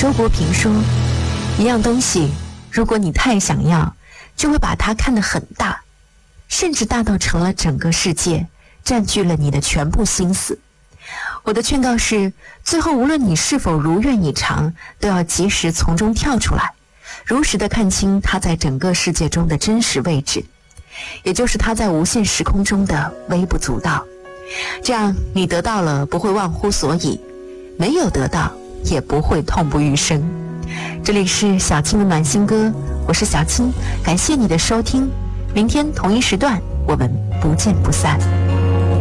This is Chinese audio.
周国平说，一样东西如果你太想要，就会把它看得很大，甚至大到成了整个世界，占据了你的全部心思。我的劝告是，最后无论你是否如愿以偿，都要及时从中跳出来，如实地看清它在整个世界中的真实位置，也就是它在无限时空中的微不足道。这样你得到了不会忘乎所以，没有得到也不会痛不欲生。这里是小青的暖心歌，我是小青，感谢你的收听，明天同一时段我们不见不散。